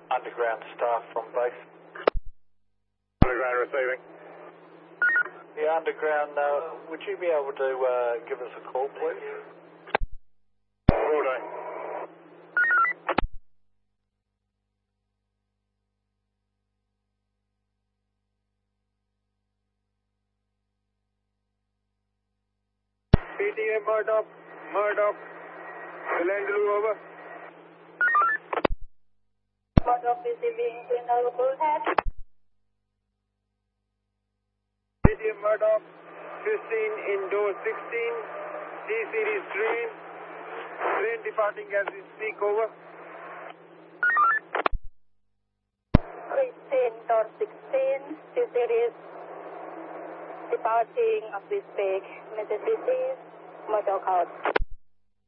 underground staff from base. Underground receiving. Yeah, underground, would you be able to give us a call, please? All day. PTA Murdoch, Landaloo over. Murdoch receiving signal bullhead. PTA Murdoch, 15 indoor 16, D-series train departing as we speak over. 15 dot 16, C-series departing as we speak. Message received, Murdoch out.